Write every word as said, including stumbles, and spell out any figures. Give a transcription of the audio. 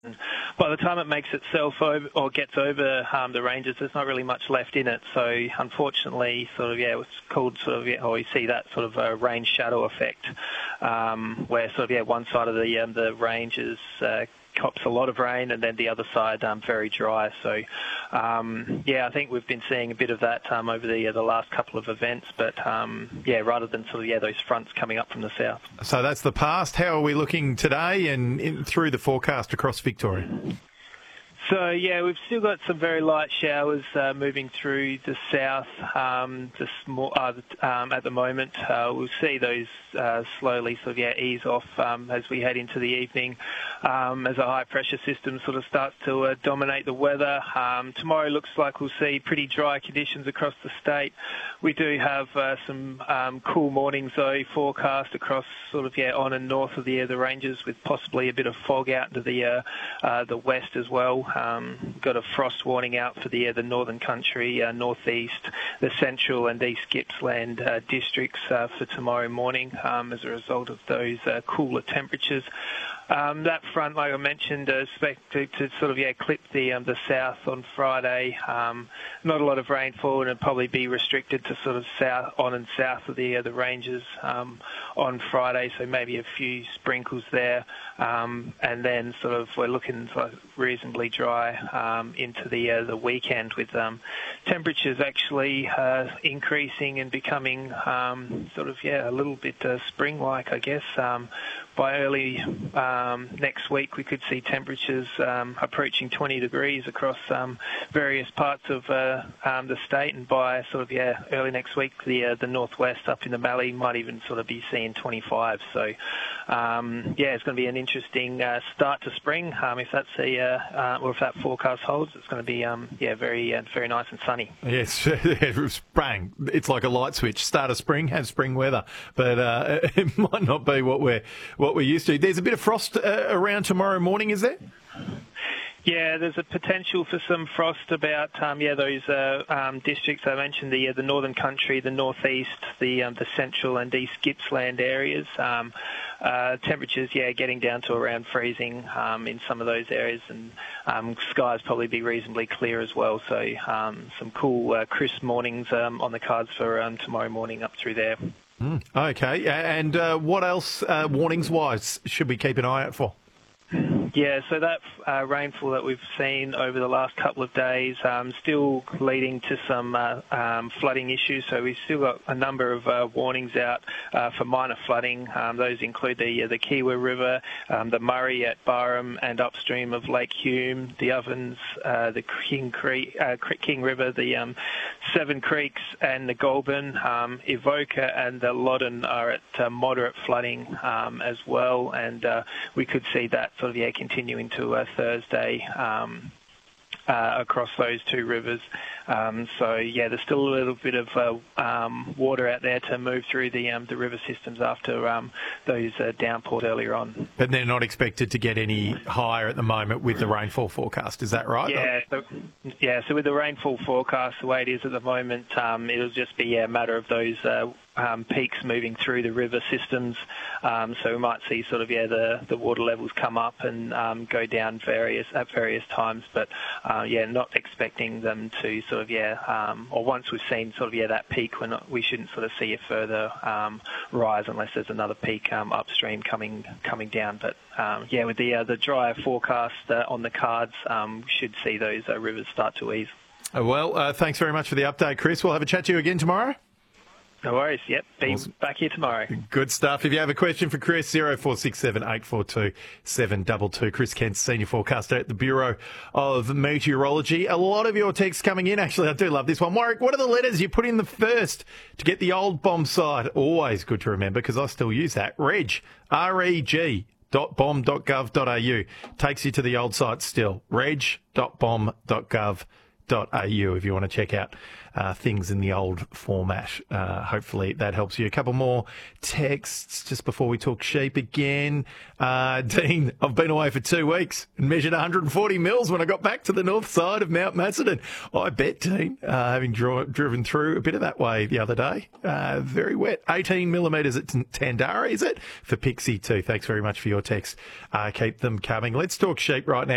By the time it makes itself over or gets over um, the ranges, there's not really much left in it. So unfortunately, sort of yeah, it's called sort of yeah, or you see that sort of a range shadow effect, um, where sort of yeah, one side of the um, the range is uh, cops a lot of rain, and then the other side um, very dry. So, um, yeah, I think we've been seeing a bit of that um, over the uh, the last couple of events. But um, yeah, rather than sort of yeah those fronts coming up from the south. So that's the past. How are we looking today and in, through the forecast across Victoria? So, yeah, we've still got some very light showers uh, moving through the south um, just more, uh, um, at the moment. Uh, we'll see those uh, slowly sort of yeah, ease off um, as we head into the evening um, as a high-pressure system sort of starts to uh, dominate the weather. Um, tomorrow looks like we'll see pretty dry conditions across the state. We do have uh, some um, cool mornings, though, forecast across sort of, yeah, on and north of the, uh, the ranges with possibly a bit of fog out into the, uh, uh, the west as well. Um, got a frost warning out for the uh, the northern country, uh, northeast, the central and east Gippsland uh, districts uh, for tomorrow morning um, as a result of those uh, cooler temperatures. Um, that front, like I mentioned, is expected to sort of yeah clip the um, the south on Friday. Um, not a lot of rainfall, and it'll probably be restricted to sort of south on and south of the uh, the ranges um, on Friday. So maybe a few sprinkles there, um, and then sort of we're looking for reasonably dry um, into the uh, the weekend with um, temperatures actually uh, increasing and becoming um, sort of yeah a little bit uh, spring-like, I guess. Um, by early um, next week, we could see temperatures um, approaching twenty degrees across um, various parts of uh, um, the state, and by sort of yeah early next week, the uh, the northwest up in the Mallee might even sort of be seeing twenty-five. So um, yeah, it's going to be an interesting uh, start to spring. Um, if that's a uh, uh, or if that forecast holds, it's going to be um, yeah very uh, very nice and sunny. Yes, spring. It's like a light switch. Start of spring, have spring weather, but uh, it might not be what we're what we're used to. There's a bit of frost uh, around tomorrow morning, is there? Yeah, there's a potential for some frost about um, yeah those uh, um, districts I mentioned, the uh, the northern country, the northeast, the um, the central and east Gippsland areas. Um, uh, temperatures, yeah, getting down to around freezing um, in some of those areas, and um, skies probably be reasonably clear as well. So um, some cool, uh, crisp mornings um, on the cards for um, tomorrow morning up through there. Mm, okay, and uh, what else, uh, warnings-wise, should we keep an eye out for? Yeah, so that uh, rainfall that we've seen over the last couple of days um, still leading to some uh, um, flooding issues. So we've still got a number of uh, warnings out uh, for minor flooding. Um, those include the uh, the Kiewa River, um, the Murray at Barham and upstream of Lake Hume, the Ovens, uh, the King Creek, uh, King River, the um, Seven Creeks and the Goulburn. Um, Evoca and the Loddon are at uh, moderate flooding um, as well, and uh, we could see that sort of yeah continuing to uh, Thursday um, uh, across those two rivers. Um, so yeah, there's still a little bit of uh, um, water out there to move through the um, the river systems after um, those uh, downpours earlier on. But they're not expected to get any higher at the moment with the rainfall forecast. Is that right? Yeah. So, yeah. So with the rainfall forecast, the way it is at the moment, um, it'll just be yeah, a matter of those. Uh, Um, peaks moving through the river systems, um, so we might see sort of yeah the, the water levels come up and um, go down various at various times, but uh, yeah not expecting them to sort of yeah um, or once we've seen sort of yeah that peak, we're not, we shouldn't sort of see a further um, rise unless there's another peak um, upstream coming coming down. But um, yeah, with the uh, the drier forecast uh, on the cards, um, we should see those uh, rivers start to ease. Uh, well, uh, thanks very much for the update, Chris. We'll have a chat to you again tomorrow. No worries. Yep. Be awesome. Back here tomorrow. Good stuff. If you have a question for Chris, zero four six seven eight four two seven two two. Chris Kent, Senior Forecaster at the Bureau of Meteorology. A lot of your texts coming in. Actually, I do love this one. Warwick, what are the letters you put in the first to get the old bomb site? Always good to remember because I still use that. Reg, R E G. dot bom dot gov dot a u takes you to the old site still. reg dot bom dot gov dot a u if you want to check out uh, things in the old format. Uh, hopefully that helps you. A couple more texts just before we talk sheep again. Uh, Dean, I've been away for two weeks and measured one hundred forty mils when I got back to the north side of Mount Macedon. I bet, Dean, uh, having draw, driven through a bit of that way the other day. Uh, very wet. eighteen millimetres at Tandara, is it? For Pixie too. Thanks very much for your text. Uh, keep them coming. Let's talk sheep right now.